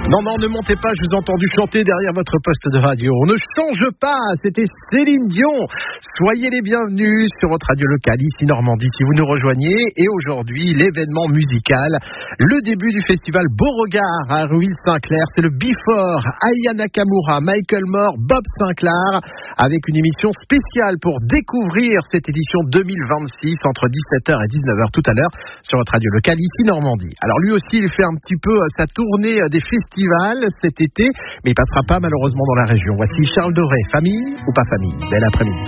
Non, ne montez pas, je vous ai entendu chanter derrière votre poste de radio. On ne change pas, c'était Céline Dion. Soyez les bienvenus sur votre radio locale, ici Normandie, si vous nous rejoignez. Et aujourd'hui, l'événement musical, le début du festival Beauregard à Rueil-Saint-Clair. C'est le Before, Aya Nakamura, Michael Moore, Bob Sinclair, avec une émission spéciale pour découvrir cette édition 2026 entre 17h et 19h tout à l'heure sur votre radio locale, ici Normandie. Alors lui aussi, il fait un petit peu sa tournée des festivals cet été, mais il passera pas malheureusement dans la région. Voici Charles Doré, famille ou pas famille? Bel après-midi.